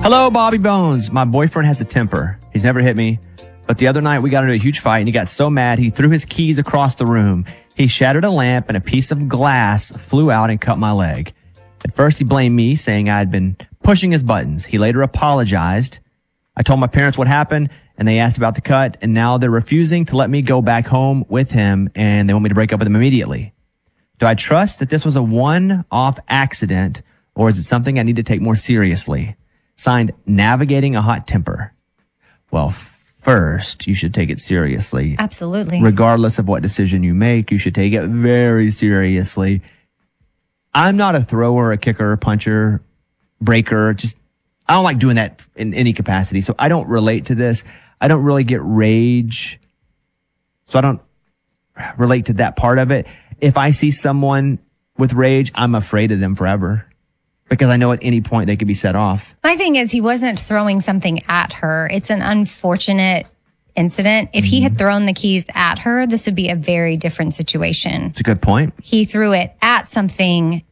Hello, Bobby Bones. My boyfriend has a temper. He's never hit me. But the other night we got into a huge fight and he got so mad he threw his keys across the room. He shattered a lamp and a piece of glass flew out and cut my leg. At first he blamed me, saying I had been pushing his buttons. He later apologized. I told my parents what happened and they asked about the cut, and now they're refusing to let me go back home with him and they want me to break up with him immediately. Do I trust that this was a one-off accident or is it something I need to take more seriously? Signed, Navigating a Hot Temper. Well, first, you should take it seriously. Absolutely. Regardless of what decision you make, you should take it very seriously. I'm not a thrower, a kicker, a puncher, breaker. I don't like doing that in any capacity. So I don't relate to this. I don't really get rage. So I don't relate to that part of it. If I see someone with rage, I'm afraid of them forever. Because I know at any point they could be set off. My thing is, he wasn't throwing something at her. It's an unfortunate incident. If he had thrown the keys at her, this would be a very different situation. It's a good point. He threw it at something,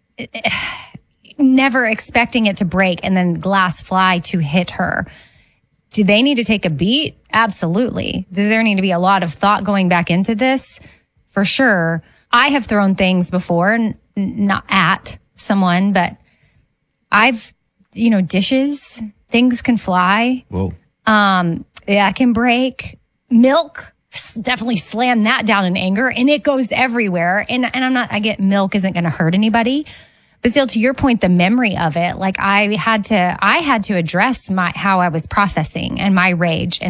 never expecting it to break, and then glass fly to hit her. Do they need to take a beat? Absolutely. Does there need to be a lot of thought going back into this? For sure. I have thrown things before, not at someone, but I've, dishes, things can fly. Whoa. That can break. Milk, definitely slam that down in anger and it goes everywhere. And I get milk isn't going to hurt anybody. But still, to your point, the memory of it, like I had to address how I was processing and my rage. And